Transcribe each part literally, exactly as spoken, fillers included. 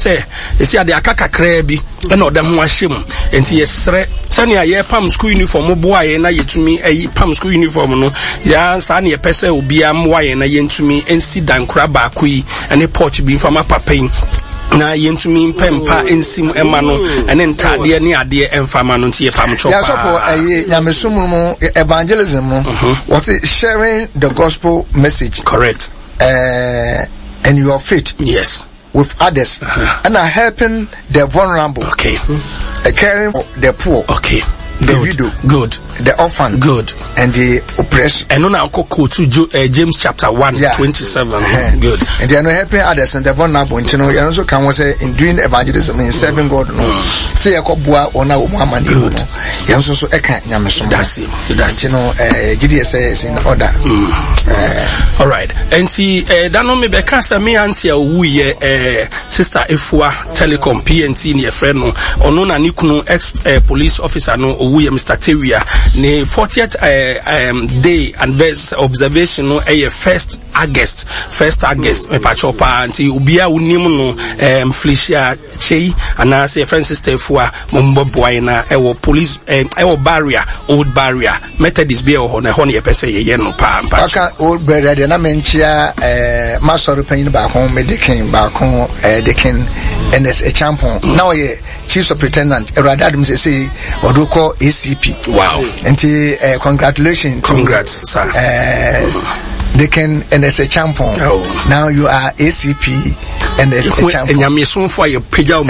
say esi ade aka kakra bi e na oda ho ahyem enti yesre sane aye pam school uniform bo aye na yetumi ayi pam school uniform no ya sa na yepese obi am waye na yentumi ensi dankura ba akoi ene porch bi fama papain na yentumi pempa ensim emano ene ntade ne ade emfama no ntie pam chopa. Yeah, so for aye nyamesom no evangelism no what is sharing the gospel message. Correct. Uh, and your faith. Yes. With others. Uh-huh. And are helping the vulnerable. Okay. Uh, caring for the poor. Okay. The good. widow. Good. The orphan. Good. And the oppressed. And on our call to uh, James chapter one, yeah. twenty-seven. Uh-huh. Good. And they are not helping others and the vulnerable. You know, you also can say in doing evangelism, in serving God. No. Say a couple or now one. Good. You also so eka nyamesom. That's it. That's you know, uh, G D S is in order. Mm. Uh, All right. And see, uh, that no me be kasa me anti a we uh, sister Efua Telecom P N T ni friend no. Ono na nikunu ex uh, police officer no we Mister Teria ne fortieth uh, um, day adverse observation no a first August first August me pa chopa anti ubia unim no um, Felicia Chei ana say friend sister Efua mombo boy na e wo police e wo barrier old barrier Methodist be ho na ho ne pese ye no pa pa aka old barrier de na menchia eh masoro panyin ba ho medican ba ho eh dekin N S a champion now ye chief superintendent Erada Adum say say odoko A C P. Wow. And uh, congratulations. Congrats, to, sir. Uh, they can and as a champion. Oh. Now you are A C P and as a champion. And you soon for your pijama.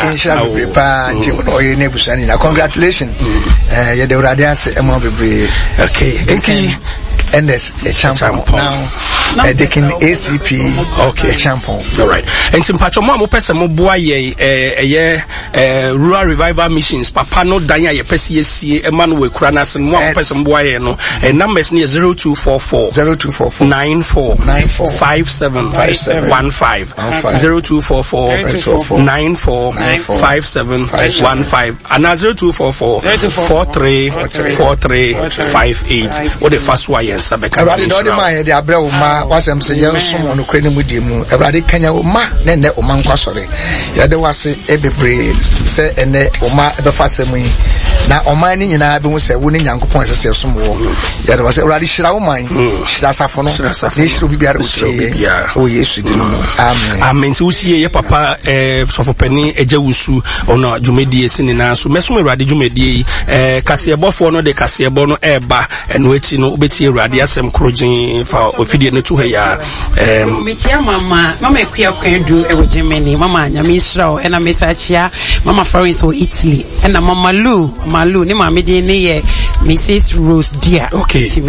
Congratulations. Uh, yeah, the radiance among the okay. Okay. And as a champion. Now uh, they can A C P. Okay. A champion. All right. And some patch of more person more boy a year rural revival missions. Papa no danya ye pesi si Emmanuel Kranas and one person boy no. And numbers near zero two four four zero two four four nine four nine four five seven five seven one five zero two four four nine four five seven one five and zero two four four four three four three five eight. What the first one yes Sabeka. Everybody know the man the abra uma was am say yen som ono kwani mu di mu. Everybody kanya uma na ne uma nkwasore. Ya de wase ebebre say ene uma ebefa semu yi. Na oma ni nyina be hu say wo ni nyankopon sese som wo. Ya de wase everybody shira wo man. Shira safo no. Ni shiro bibia o tie. O Yesu di no. Amen. Amen. So sie ye papa eh sofopani ejawusu ono dwumedie sinina so meso everybody dwumedie eh kasebofo no de kasebo no eba eno echi no obeti everybody asem krojin fa ofidie no tu ha ya em metia mama mama ekua kwandu e wo Germany mama nyame Israel ena mesachia mama Florence wo Italy ena mama Lu mama Lu ni mama de ne ye Missus Rose Dear. Okay, see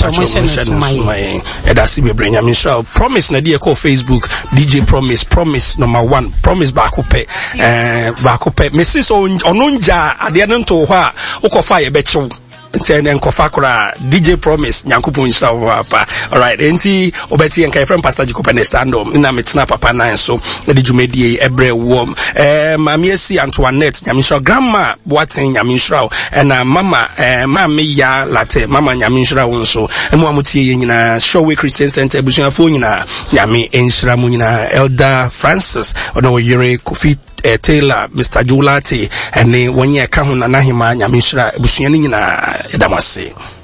my edasi be bring nyame Israel promise na de call Facebook D J Promise Promise number one Promise ba ko pe eh ba ko pe Missus Ononja ade no to ho a ukofa ye be chew say then kofakura D J Promise nyankopon nhyira wo papa. All right, enti obeti enka friend Pastor Jacob and stand up na metena papa nan so the djumedie ebre wom eh mamiesi Antoinette nyamisho grandma boaten nyamisho na mama eh mama ya latte mama nyamisho wo so emu amutie ye nyina Showway Christian Center busuafo nyina nyame enhyira mu nyina Elder Francis ono yere Kofi Uh, Taylor, Mister Julati, and the one year Kahuna Nahima, Yamishra, Busiani, Edamasi.